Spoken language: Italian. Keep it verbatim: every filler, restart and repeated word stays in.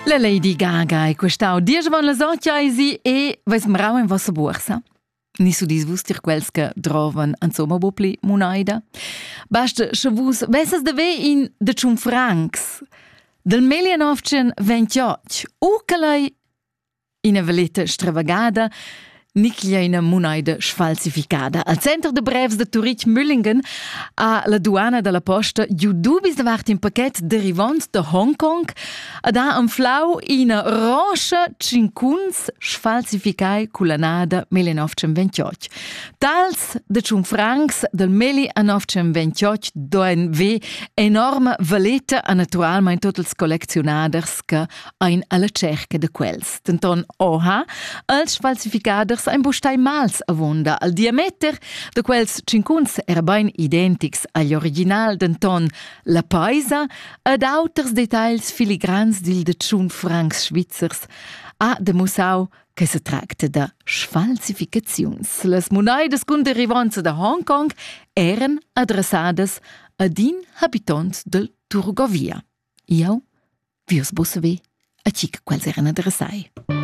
La Lady Gaga e quest'au dieci van las ottiaisi e vais mrau in vossa borsa. Ni su dis vus tir quels che drovan insomma bopli munaida. Basta se vus vessas de ve in de tschun francs del millenovecentventotto o che lei in a veleta stravagada nicchia in a munaida sfalsificada. Al centro de brevs de Turit Müllingen a la duana della posta giu dubis davart in paquet derivant de Hong Kong ad a un flau in a rocha cincuns sfalsificai culanada millenovecentventotto. Tals de tschun francs del millenovecentventotto doen ve enorme valeta a naturalmein tot els colleccionaders che ein alla cerca de quels. Denton oha, als sfalsificaders ein bustai mals avonda. Al diameter de quels cincuns era bain identics agli original denton la paisa ed auters details filigrans dil de tschun francs schwitzers a demusau che se tracta da sfalsificaziuns. Las monaidas cun derivanza da Hong Kong eran adressadas ad in habitant del Turgovia. Io, vius busse ve, a cic quels eran adressai.